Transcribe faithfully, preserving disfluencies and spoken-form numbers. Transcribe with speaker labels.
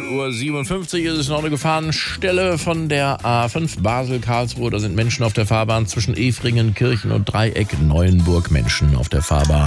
Speaker 1: Uhr siebenundfünfzig ist es noch eine Gefahrenstelle von der A fünf Basel-Karlsruhe. Da sind Menschen auf der Fahrbahn zwischen Efringen, Kirchen und Dreieck Neuenburg. Menschen auf der Fahrbahn.